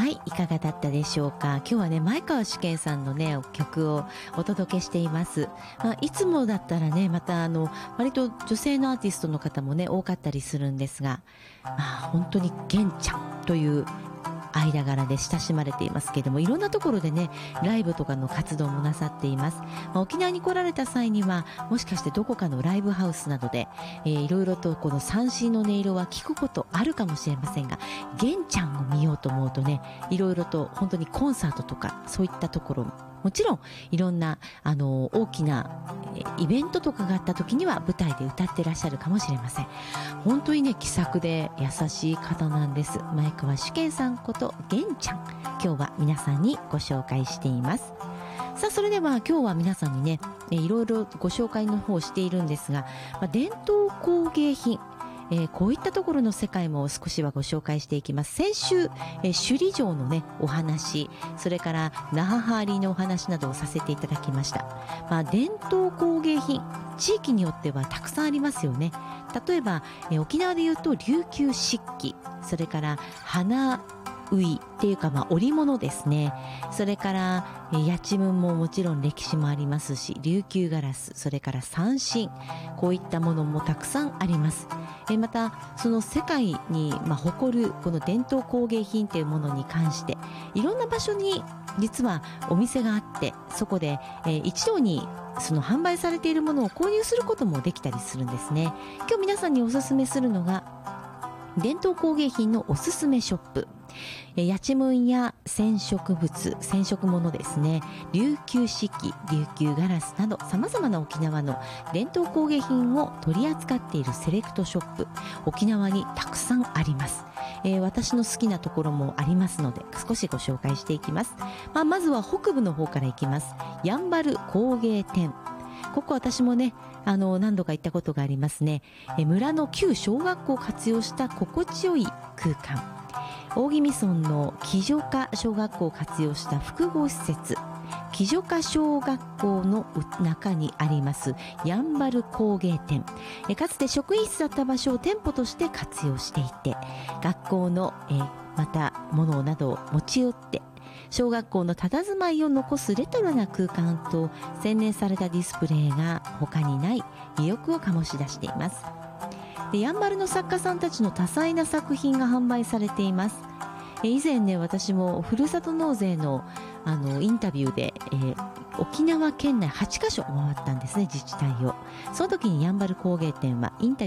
はい、いかがだったでしょうか。今日はね、前川主健さんのね、曲をお届けしています。いつもだったらね、また割と女性のアーティストの方もね、多かったりするんですが、本当に玄ちゃんという間柄で親しまれていますけれども、いろんなところでね、ライブとかの活動もなさっています。沖縄に来られた際には、もしかしてどこかのライブハウスなどで、いろいろとこの三線の音色は聞くことあるかもしれませんが、玄ちゃんを見ようと思うとね、いろいろと本当にコンサートとかそういったところもちろんいろんな大きなイベントとかがあった時には舞台で歌ってらっしゃるかもしれません。本当にね、気さくで優しい方なんです。前川主健さんこと玄ちゃん、今日は皆さんにご紹介しています。さあ、それでは今日は皆さんにね、いろいろご紹介の方をしているんですが、伝統工芸品、こういったところの世界も少しはご紹介していきます。先週、首里城のね、お話、それから那覇ハーリーのお話などをさせていただきました。伝統工芸品、地域によってはたくさんありますよね。例えば、沖縄でいうと琉球漆器、それから花ういっていうか、織物ですね。それからやちむんももちろん歴史もありますし、琉球ガラス、それから三線、こういったものもたくさんあります。またその世界に誇るこの伝統工芸品というものに関して、いろんな場所に実はお店があって、そこで一堂にその販売されているものを購入することもできたりするんですね。今日皆さんにおすすめするのが伝統工芸品のおすすめショップ、やちむんや染色物、染色物ですね、琉球漆器、琉球ガラスなど様々な沖縄の伝統工芸品を取り扱っているセレクトショップ、沖縄にたくさんあります。私の好きなところもありますので、少しご紹介していきます。まずは北部の方からいきます。やんばる工芸店、ここ私もね、何度か行ったことがありますね。村の旧小学校を活用した心地よい空間、大宜味村の木女科小学校を活用した複合施設、木女科小学校の中にありますやんばる工芸店、かつて職員室だった場所を店舗として活用していて、学校のまた物などを持ち寄って小学校の佇まいを残すレトロな空間と洗練されたディスプレイが他にない魅力を醸し出しています。で、やんばるの作家さんたちの多彩な作品が販売されています。以前ね、私もふるさと納税のインタビューで、沖縄県内8カ所回ったんですね、自治体を。その時にやんばる工芸店はインタビュー